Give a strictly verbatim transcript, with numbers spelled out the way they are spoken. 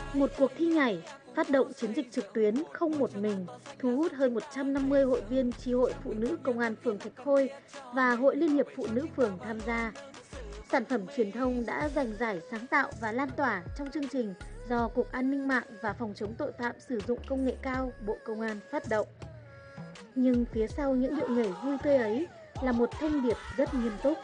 Một cuộc thi nhảy phát động chiến dịch trực tuyến không một mình, thu hút hơn một trăm năm mươi hội viên chi hội phụ nữ công an phường Thạch Khôi và Hội Liên hiệp Phụ nữ phường tham gia. Sản phẩm truyền thông đã giành giải sáng tạo và lan tỏa trong chương trình do Cục An ninh mạng và Phòng chống tội phạm sử dụng công nghệ cao Bộ Công an phát động. Nhưng phía sau những điệu nhảy vui tươi ấy là một thông điệp rất nghiêm túc.